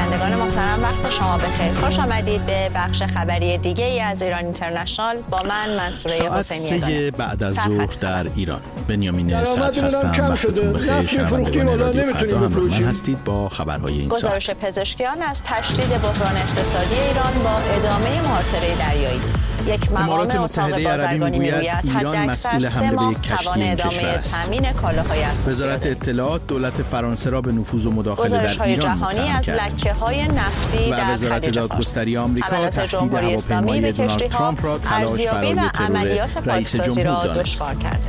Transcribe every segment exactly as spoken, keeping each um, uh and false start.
شنوندگان محترم وقت شما بخیر. خوش آمدید به بخش خبری دیگه ای از ایران اینترنشنال با من منصوره حسینی. ساعت بعد از ظهر در ایران. بنیامین سعد هستم. وقتتون بخیر. شنوندگان رادیو فردا همراه من هستید با خبرهای این ساعت. گزارش پزشکیان از تشدید بحران اقتصادی ایران با ادامه محاصره دریایی. یک مقام اتاق بازرگانی میگوید حداکثر سه ماه توان ادامه تامین کالاهای اساسی. وزارت اطلاعات دولت فرانسه را به نفوذ و مداخله در ایران جهانی از لکه‌های نفتی در وزارت دادگستری آمریکا تهدید جمهوری اسلامی به دونالد ترامپ را تلاش برای و عملیات پاکسازی را دشوار کرده.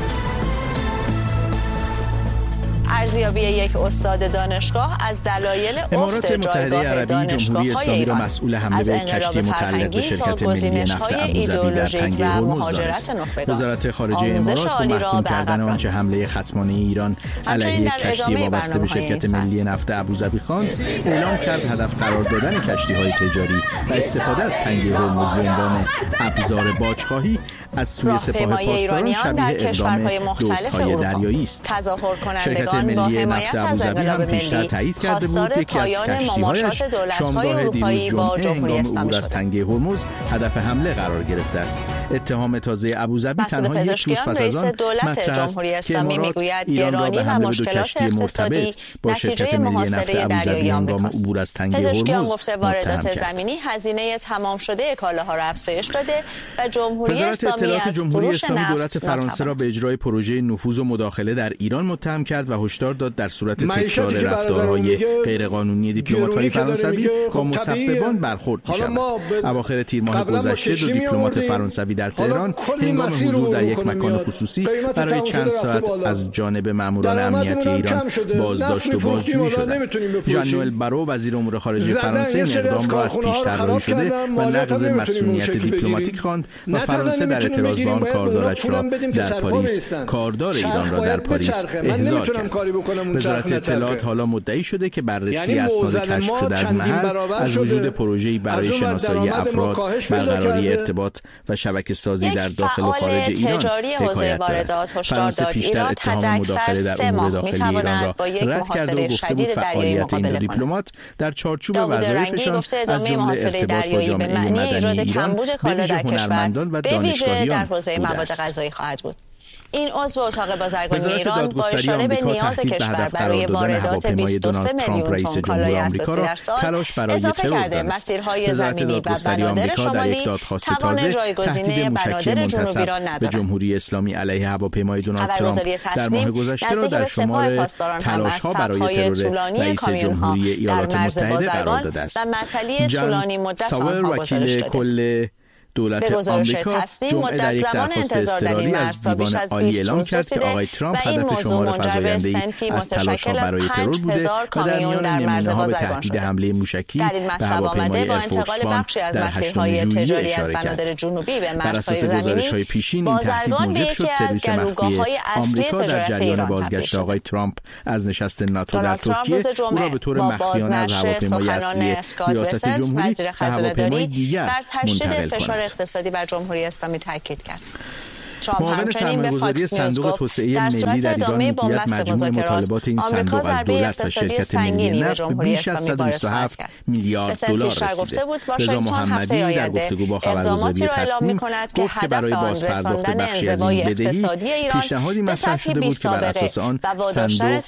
ارزیابی یک استاد دانشگاه از دلایل افت جایگاه دانشگاه‌های ایران مسئول حمله به کشتی متعلق به شرکت ملی نفت ابوظبی در تنگه هرمز دانست. وزارت خارجه امارات با محکوم کردن آنچه حمله خصمانه ایران علیه کشتی وابسته به شرکت ملی نفت ابوظبی خواند، اعلام کرد هدف قرار دادن کشتی‌های تجاری و استفاده از تنگه هرمز به عنوان ابزار باجخواهی از سوی سپاه پاسداران شبیه اقدام دوست‌های دریایی است. شرکت ملی نفت ابوظبی هم پیشتر تایید کرده بود یکی از کشتی‌هایش شامگاه دیروز جمعه هنگام عبور از تنگه هرمز هدف حمله قرار گرفته است. اتهام تازه ابوظبی تنها یک روز پس از آن مطرح است که امارات ایران را به حمله به دو کشتی مرتبط با شرکت ملی نفت ابوظبی هنگام عبور از تنگه هرمز واردات زمینی هزینه تمام شده کالاها را افزایش داده و جمهوری اسلامی از جمهوری اسلامی دولت فرانسه را به اجرای پروژه نفوذ و مداخله در ایران متهم کرد و هشدار داد در صورت تکرار رفتارهای غیرقانونی دیپلمات‌های فرانسوی با مسببان برخورد می‌شود. اواخر تیر ماه گذشته دو دیپلمات فرانسوی در تهران هنگام حضور در یک مکان خصوصی برای چند ساعت از جانب ماموران امنیتی ایران بازداشت و بازجویی شدند. ژان نوئل بارو وزیر امور خارجه فرانسه این اقدام را از پیش طراحی شده و نقض مسئولیت دیپلماتیک خواند و فرانسه در اعتراض به آن کاردارش را در پاریس کاردار ایران را در پاریس احضار کرد. وزارت اطلاعات حالا مدعی شده که بررسی اسناد کشف شده از محل از وجود پروژه‌ای برای شناسایی افراد، برقراری ارتباط و شبکه‌سازی در داخل و خارج ایران حکایت دارد. فرانسه پیشتر اتهام مداخله در امور داخلی ایران را رد کرده و گفته بود فعالیت این دیپلمات در چارچوب وظایفشان از جمله ارتباط با جامعه مدنی ایران به ویژه هنرمندان و دانشگاهیان بوده است. این عضو اتاق بازرگانی ایران با اشاره به نیاز کشور برای واردات بیست و سه میلیون تن کالای اساسی در سال اضافه کرده مسیرهای زمینی و بنادر شمالی توان جایگزینی بنادر جنوبی را ندارد. به جمهوری اسلامی علیه هواپیمای دونالد ترامپ در ماه گذشته را در شمار تلاش‌ها برای ترور رئیس جمهوری ایالات متحده قرار داده است. و معطلی طولانی مدت آنها گزارش داده. دولت آمریکا جمعه در یک درخواست اضطراری از دیوان عالی اعلام کرد که آقای ترامپ هدف شمار فزاینده‌ای از تلاش‌ها برای ترور بوده و در میان نمونه‌ها به تهدید حمله موشکی به هواپیمای ایرفورس وان در هشتم ژوئیه اشاره کرد. بر اساس گزارش‌های پیشین این تهدید موجب شد سرویس مخفی آمریکا در جریان بازگشت آقای ترامپ از نشست ناتو در ترکیه او را به طور مخفیانه از هواپیمای اصلی ریاست جمهوری به هواپیمای دیگر منتقل کند. اقتصادی بر جمهوری اسلامی تاکید کرد. معاون سرمایه‌گذاری صندوق توسعه ملی در ایران میگوید مجموع مطالبات این صندوق از دولت و شرکت ملی نفت بیش از صد و بیست و هفت میلیارد دلار رسیده. رضا محمدی در گفتگو با خبرگزاری تصنیم گفت که برای بازپرداخت بخشی از این بدهی پیشنهادی مطرح شده بود که بر اساس آن صندوق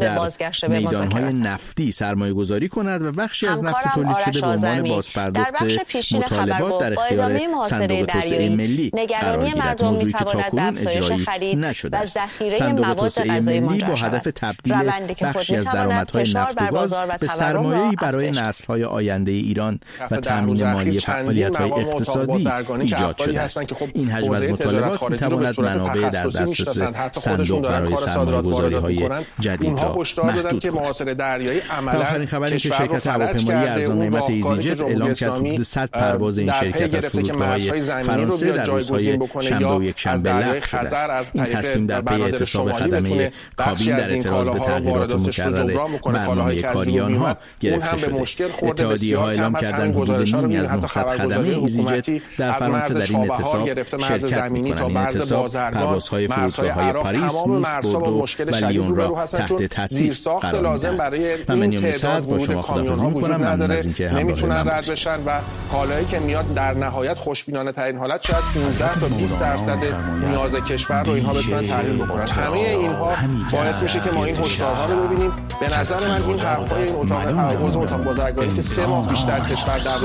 در میدان‌های نفتی سرمایه‌گذاری کند و بخشی از نفت تولید شده به عنوان بازپرداخت مطالبات در اختیار صندوق توسعه ملی قرار گیرد. موضوعی که تاکنون اجرایی نشده است. صندوق توسعه ملی با هدف تبدیل بخشی از درآمدهای نفت و گاز به سرمایه‌ای برای نسل‌های آینده ایران و تامین مالی فعالیت‌های اقتصادی ایجاد شده است. این حجم از مطالبات می‌تواند منابع در دسترس صندوق برای سرمایه‌گذاری‌های جدید را محدود کند. آخرین خبری که شرکت هواپیمایی ارزان قیمت ایزیجت اعلام کرد حدود صد پرواز این شرکت از فرودگاه‌های فرانسه در روزهای شنبه و یکشنبه هم به لغو شده است. این تصمیم در پی اعتصاب خدمه کابین در اعتراض به تغییرات مکرر برنامه کاری آنها گرفته شده. اتحادیه‌ها اعلام کردند حدود نیمی از نهصد خدمه ایزیجت در فرانسه در این اعتصاب شرکت می‌کنند. این اعتصاب پروازهای فرودگاه‌های پاریس، نیس، بوردو و لیون را تحت تاثیر قرار می‌دهد. من بنیامین صدر با شما خداحافظی می‌کنم. ممنون از اینکه نمیتونن رد بشن و کالایی که میاد در نهایت خوشبینانه ترین حالت شاید پانزده تا بیست درصد نیاز کشور رو اینها بتونن تحلیل بکنن. همه اینها باعث میشه که ما این هشدارها رو ببینیم. به نظر من این حرفای این اتاق عوض اتاق بازرگانی که سه ماه بیشتر کشور در